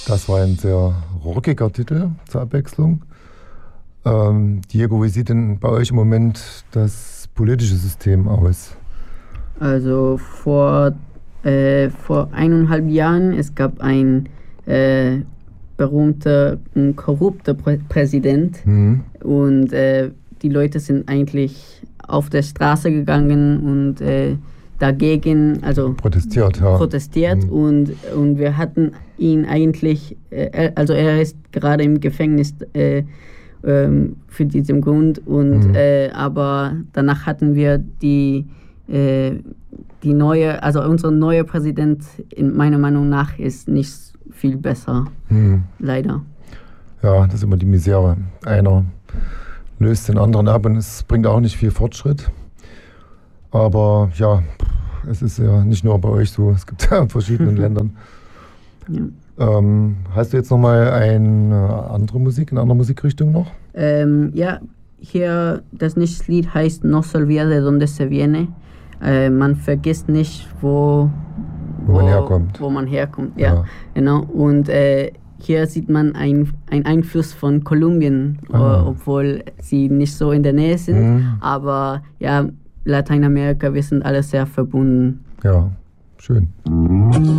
Das war ein sehr rockiger Titel zur Abwechslung. Diego, wie sieht denn bei euch im Moment das politische System aus? Also vor 1,5 Jahren, es gab ein berühmter und korrupter Präsident und die Leute sind eigentlich auf der Straße gegangen und dagegen, also protestiert und wir hatten ihn eigentlich, also er ist gerade im Gefängnis für diesen Grund und aber danach hatten wir die neue, also unser neuer Präsident, in meiner Meinung nach, ist nicht viel besser, leider. Ja, das ist immer die Misere. Einer löst den anderen ab und es bringt auch nicht viel Fortschritt. Aber ja, es ist ja nicht nur bei euch so, es gibt ja in verschiedenen Ländern. Ja. Hast du jetzt nochmal eine andere Musikrichtung noch? Ja, hier das nächste Lied heißt No se olvida de donde se viene. Man vergisst nicht, wo man herkommt. Ja. Genau. Und hier sieht man einen Einfluss von Kolumbien, obwohl sie nicht so in der Nähe sind. Aber ja, Lateinamerika, wir sind alle sehr verbunden. Ja, schön.